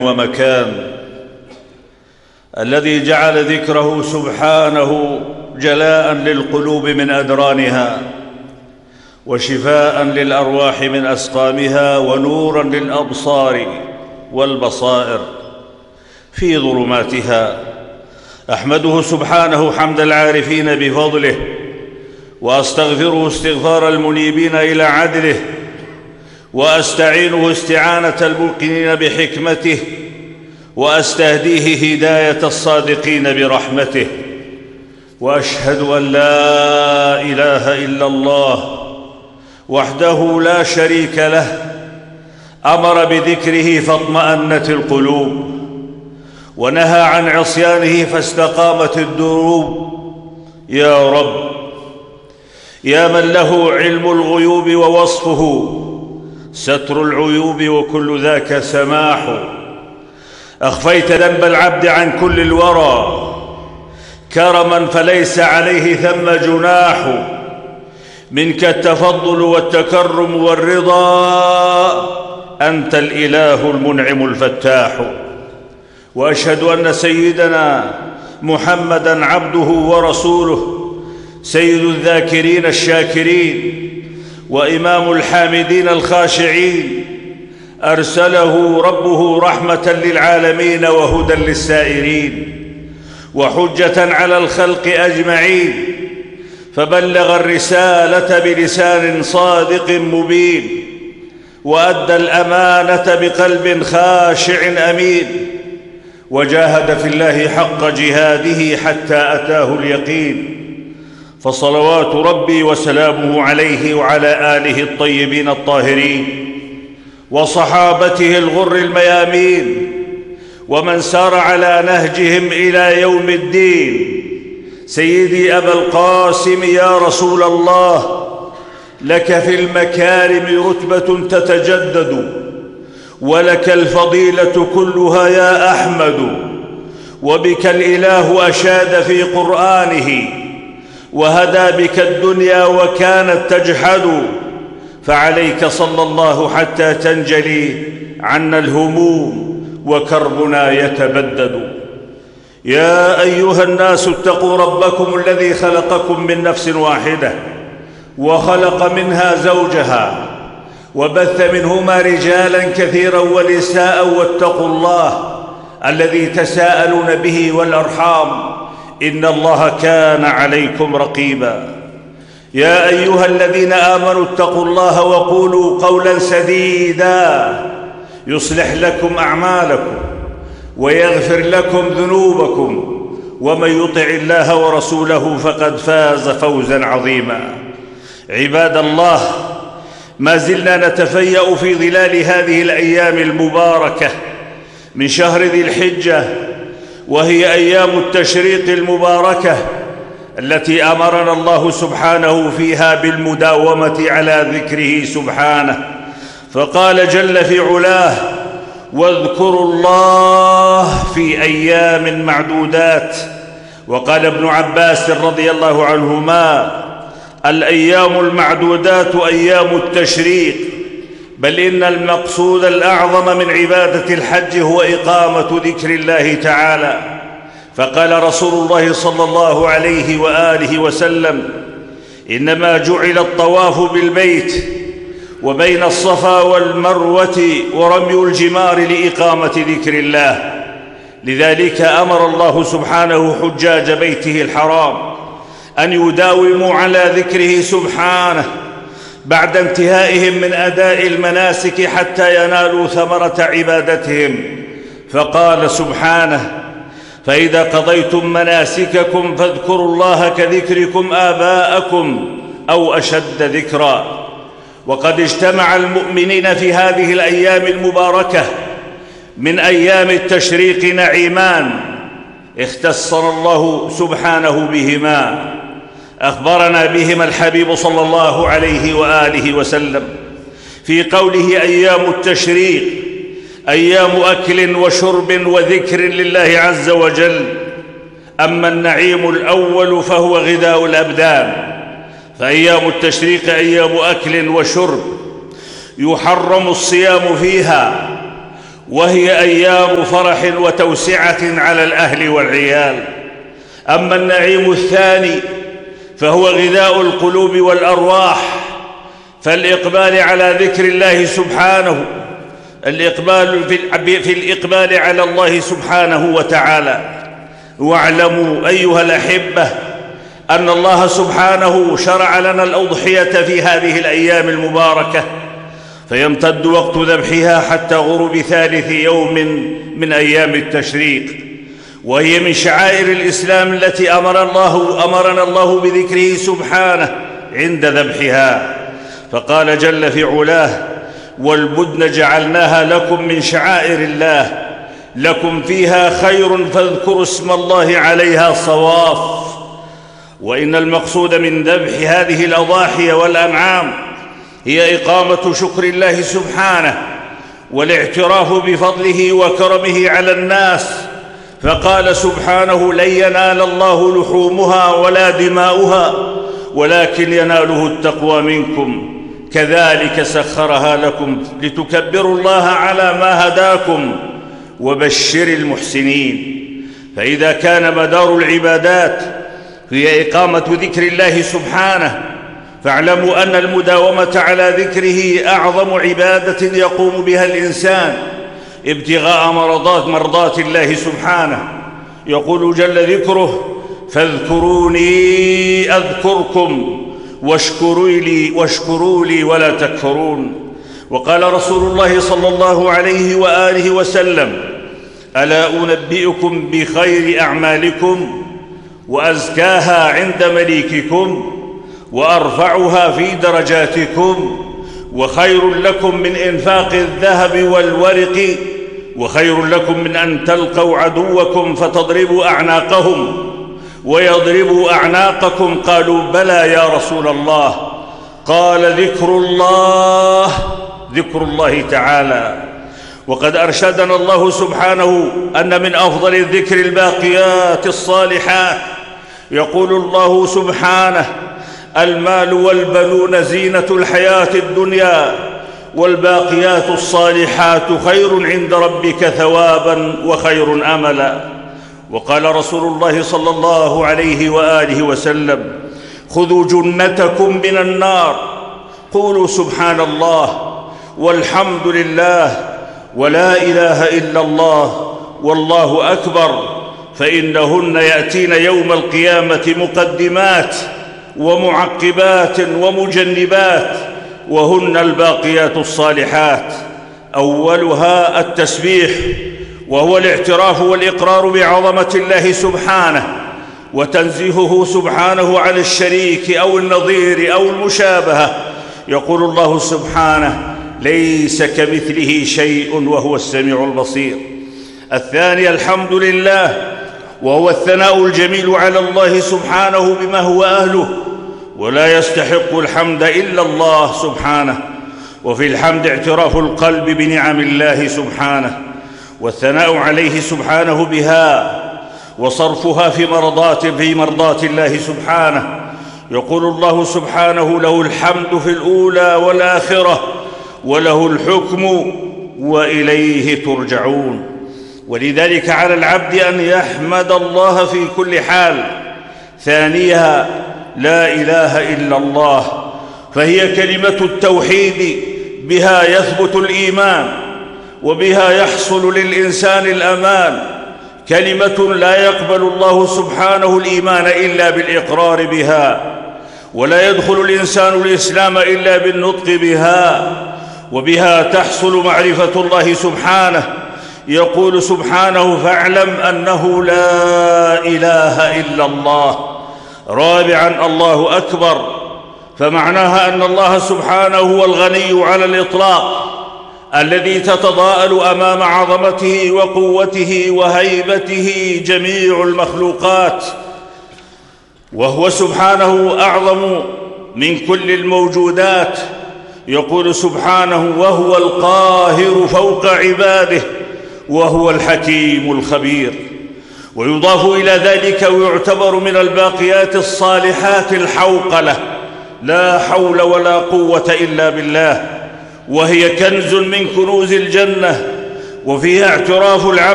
ومكان، الذي جعل ذكره سبحانه جلاء للقلوب من أدرانها، وشفاء للأرواح من أسقامها، ونورا للأبصار والبصائر في ظلماتها. أحمده سبحانه حمد العارفين بفضله، وأستغفره استغفار المنيبين إلى عدله، وأستعينه استعانة الموقنين بحكمته، وأستهديه هداية الصادقين برحمته. وأشهد أن لا إله إلا الله وحده لا شريك له، أمر بذكره فاطمأنت القلوب، ونهى عن عصيانه فاستقامت الدروب. يا رب، يا من له علم الغيوب ووصفه ستر العيوب وكل ذاك سماح، أخفيت ذنب العبد عن كل الورى كرما فليس عليه ثم جناح، منك التفضل والتكرم والرضا، أنت الإله المنعم الفتاح. وأشهد أن سيدنا محمدًا عبده ورسوله، سيد الذاكرين الشاكرين، وإمام الحامدين الخاشعين، أرسله ربه رحمة للعالمين وهدى للسائرين، وحجة على الخلق أجمعين، فبلغ الرسالة بلسان صادق مبين، وأدى الأمانة بقلب خاشع أمين، وجاهد في الله حق جهاده حتى أتاه اليقين. فصلوات ربي وسلامه عليه وعلى آله الطيبين الطاهرين، وصحابته الغر الميامين، ومن سار على نهجهم إلى يوم الدين. سيدي أبا القاسم يا رسول الله، لك في المكارم رتبة تتجدد، ولك الفضيلة كلها يا أحمد، وبك الإله أشاد في قرآنه، وهدى بك الدنيا وكانت تجحد، فعليك صلى الله حتى تنجلي عنا الهموم وكربنا يتبدد. يا أيها الناس اتقوا ربكم الذي خلقكم من نفس واحدة، وخلق منها زوجها، وبث منهما رجالا كثيرا ونساء، واتقوا الله الذي تساءلون به والأرحام، إن الله كان عليكم رقيبا. يا أيها الذين آمنوا اتقوا الله وقولوا قولا سديدا يصلح لكم أعمالكم ويغفر لكم ذنوبكم، ومن يطع الله ورسوله فقد فاز فوزا عظيما. عباد الله، ما زلنا نتفيأ في ظلال هذه الأيام المباركة من شهر ذي الحجة، وهي أيام التشريق المباركة التي أمرنا الله سبحانه فيها بالمداومة على ذكره سبحانه، فقال جل في علاه: واذكروا الله في أيام معدودات. وقال ابن عباس رضي الله عنهما: الأيام المعدودات أيام التشريق، بل إن المقصود الأعظم من عبادة الحج هو إقامة ذكر الله تعالى. فقال رسول الله صلى الله عليه وآله وسلم: إنما جعل الطواف بالبيت وبين الصفا والمروة ورمي الجمار لإقامة ذكر الله. لذلك أمر الله سبحانه حجاج بيته الحرام أن يداوموا على ذكره سبحانه بعد انتهائهم من أداء المناسك حتى ينالوا ثمرة عبادتهم. فقال سبحانه: فإذا قضيتم مناسككم فاذكروا الله كذكركم آباءكم أو أشد ذكرا. وقد اجتمع المؤمنين في هذه الأيام المباركة من أيام التشريق نعيمان اختصنا الله سبحانه بهما، أخبرنا بهما الحبيب صلى الله عليه وآله وسلم في قوله: أيام التشريق أيام أكل وشرب وذكر لله عز وجل. أما النعيم الأول فهو غذاء الأبدان، فأيام التشريق أيام أكل وشرب يحرم الصيام فيها، وهي أيام فرح وتوسعة على الأهل والعيال. أما النعيم الثاني فهو غذاء القلوب والأرواح، فالإقبال على ذكر الله سبحانه، في الإقبال على الله سبحانه وتعالى. واعلموا أيها الأحبة أن الله سبحانه شرع لنا الأضحية في هذه الأيام المباركة، فيمتد وقت ذبحها حتى غروب ثالث يوم من أيام التشريق، وهي من شعائر الإسلام التي أمرنا الله بذكره سبحانه عند ذبحها. فقال جل في علاه: والبدن جعلناها لكم من شعائر الله لكم فيها خير فاذكروا اسم الله عليها صواف. وإن المقصود من ذبح هذه الأضاحي والأنعام هي إقامة شكر الله سبحانه والاعتراف بفضله وكرمه على الناس، فقال سبحانه: لن ينال الله لحومها ولا دماؤها ولكن يناله التقوى منكم، كذلك سخرها لكم لتكبروا الله على ما هداكم وبشر المحسنين. فإذا كان مدار العبادات هي إقامة ذكر الله سبحانه، فاعلموا أن المداومة على ذكره أعظم عبادة يقوم بها الإنسان ابتغاء مرضات الله سبحانه. يقول جل ذكره: فاذكروني أذكركم واشكروا لي ولا تكفرون. وقال رسول الله صلى الله عليه وآله وسلم: ألا أنبئكم بخير أعمالكم وأزكاها عند مليككم وأرفعها في درجاتكم وخير لكم من إنفاق الذهب والورق وخير لكم من أن تلقوا عدوكم فتضربوا أعناقهم ويضربوا أعناقكم؟ قالوا: بلى يا رسول الله. قال: ذكر الله تعالى. وقد أرشدنا الله سبحانه أن من أفضل الذكر الباقيات الصالحات. يقول الله سبحانه: المال والبنون زينة الحياة الدنيا والباقيات الصالحات خير عند ربك ثوابا وخير أملا. وقال رسول الله صلى الله عليه وآله وسلم: خذوا جنتكم من النار، قولوا سبحان الله والحمد لله ولا إله إلا الله والله أكبر، فإنهن يأتين يوم القيامة مقدمات ومعقبات ومجنبات، وهن الباقيات الصالحات. أولها التسبيح، وهو الاعتراف والإقرار بعظمة الله سبحانه وتنزيهه سبحانه عن الشريك أو النظير أو المشابهة. يقول الله سبحانه: ليس كمثله شيء وهو السميع البصير. الثاني الحمد لله، وهو الثناء الجميل على الله سبحانه بما هو أهله، ولا يستحق الحمد إلا الله سبحانه. وفي الحمد اعتراف القلب بنعم الله سبحانه والثناء عليه سبحانه بها وصرفها في مرضات الله سبحانه. يقول الله سبحانه: له الحمد في الأولى والآخرة وله الحكم وإليه ترجعون. ولذلك على العبد أن يحمد الله في كل حال. ثانيها لا إله إلا الله، فهي كلمة التوحيد، بها يثبت الإيمان وبها يحصل للإنسان الأمان. كلمة لا يقبل الله سبحانه الإيمان إلا بالإقرار بها، ولا يدخل الإنسان الإسلام إلا بالنطق بها، وبها تحصل معرفة الله سبحانه. يقول سبحانه: فاعلم أنه لا إله إلا الله. رابعا الله أكبر، فمعناها أن الله سبحانه هو الغني على الإطلاق الذي تتضاءل أمام عظمته وقوته وهيبته جميع المخلوقات، وهو سبحانه أعظم من كل الموجودات. يقول سبحانه: وهو القاهر فوق عباده وهو الحكيم الخبير. ويضاف إلى ذلك ويعتبر من الباقيات الصالحات الحوقلة، لا حول ولا قوة إلا بالله، وهي كنز من كنوز الجنة وفيها اعتراف العبد